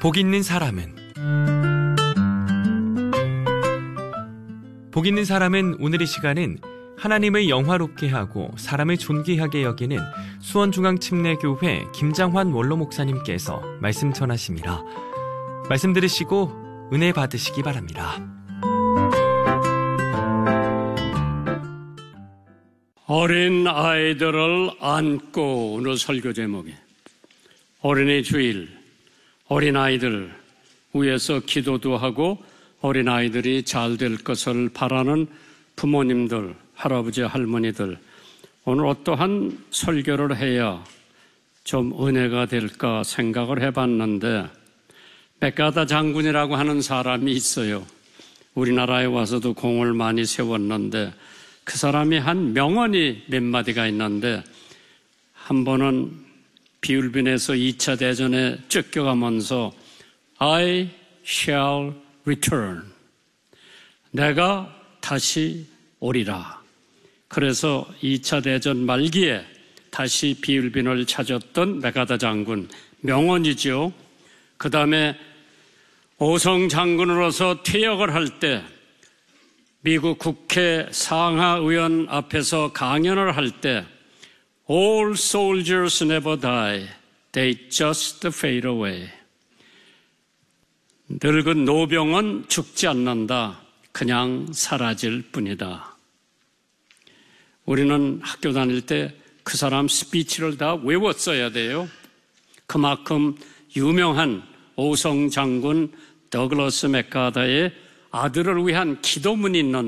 복 있는 사람은 오늘 이 시간은 하나님을 영화롭게 하고 사람을 존귀하게 여기는 수원중앙침례교회 김장환 원로 목사님께서 말씀 전하십니다. 말씀 들으시고 은혜 받으시기 바랍니다. 어린 아이들을 안고 오늘 설교 제목이 어린이 주일, 어린아이들 위해서 기도도 하고 어린아이들이 잘 될 것을 바라는 부모님들, 할아버지, 할머니들, 오늘 어떠한 설교를 해야 좀 은혜가 될까 생각을 해봤는데 맥가다 장군이라고 하는 사람이 있어요. 우리나라에 와서도 공을 많이 세웠는데 그 사람이 한 명언이 몇 마디가 있는데 한 번은 비울빈에서 2차 대전에 쫓겨가면서 I shall return. 내가 다시 오리라. 그래서 2차 대전 말기에 다시 비울빈을 찾았던 맥가다 장군, 명언이죠. 그 다음에 오성 장군으로서 퇴역을 할 때 미국 국회 상하의원 앞에서 강연을 할 때 All soldiers never die. They just fade away. 늙은 노병은 죽지 않는다. 그냥 사라질 뿐이다. 우리는 학교 다닐 때 그 사람 스피치를 다 외웠어야 돼요. 그만큼 유명한 오성 장군 더글러스 맥가다의 아들을 위한 기도문이 있는